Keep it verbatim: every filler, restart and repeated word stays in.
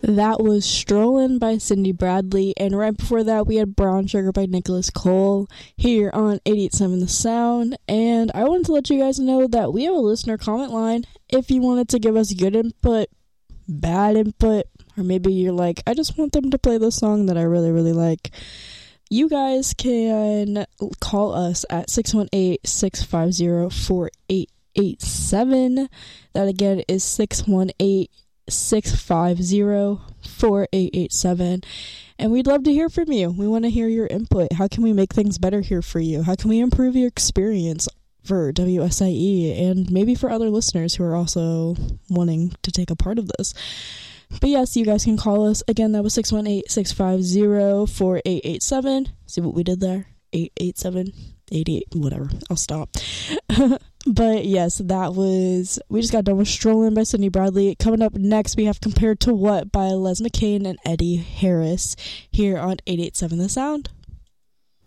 That was Strollin' by Cindy Bradley, and right before that we had Brown Sugar by Nicholas Cole here on eighty-eight point seven The Sound. And I wanted to let you guys know that we have a listener comment line. If you wanted to give us good input, bad input, or maybe you're like, I just want them to play the song that I really, really like, you guys can call us at six one eight, six five zero, four eight eight seven. That again is six one eight, six five zero, four eight eight seven, and we'd love to hear from you. We want to hear your input. How can we make things better here for you? How can we improve your experience for W S I E and maybe for other listeners who are also wanting to take a part of this? But yes, you guys can call us. Again, that was six one eight, six five zero, four eight eight seven. See what we did there? eight eight seven, eighty-eight, whatever. I'll stop. But yes, that was, we just got done with Strollin' by Cindy Bradley. Coming up next, we have Compared to What by Les McCain and Eddie Harris here on eighty-eight point seven The Sound.